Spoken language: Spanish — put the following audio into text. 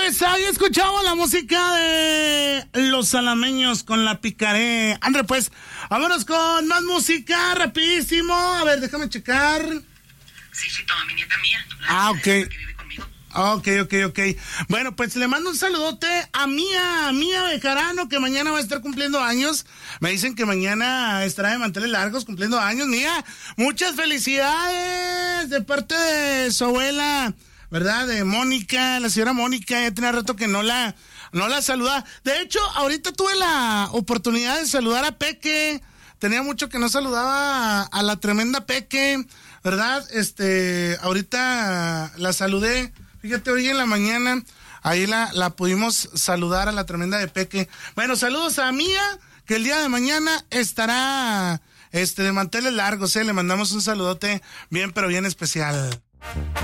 pues ahí escuchamos la música de Los Salameños con La Picaré. André, pues, vámonos con más música, rapidísimo. A ver, déjame checar. Sí, toma mi nieta mía. Ok. Que vive conmigo. Ok. Bueno, pues le mando un saludote a Mía Bejarano, que mañana va a estar cumpliendo años. Me dicen que mañana estará de manteles largos cumpliendo años. Mía, muchas felicidades de parte de su abuela, ¿verdad? De Mónica, la señora Mónica. Ya tenía rato que no la saludaba. De hecho, ahorita tuve la oportunidad de saludar a Peque. Tenía mucho que no saludaba a la tremenda Peque, ¿verdad? Ahorita la saludé. Fíjate, hoy en la mañana, ahí la pudimos saludar a la tremenda de Peque. Bueno, saludos a Mía, que el día de mañana estará de manteles largos, le mandamos un saludote bien, pero bien especial.